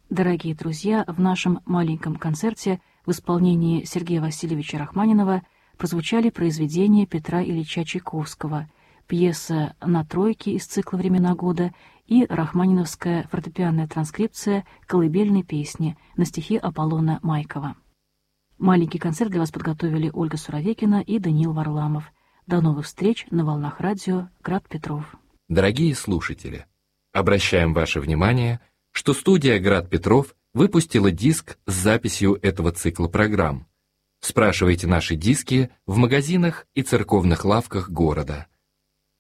Дорогие друзья, в нашем маленьком концерте в исполнении Сергея Васильевича Рахманинова прозвучали произведения Петра Ильича Чайковского, пьеса «На тройке» из цикла «Времена года» и рахманиновская фортепианная транскрипция колыбельной песни на стихи Аполлона Майкова. Маленький концерт для вас подготовили Ольга Суровекина и Даниил Варламов. До новых встреч на волнах радио «Град Петров». Дорогие слушатели, обращаем ваше внимание, что студия «Град Петров» выпустила диск с записью этого цикла программ. Спрашивайте наши диски в магазинах и церковных лавках города.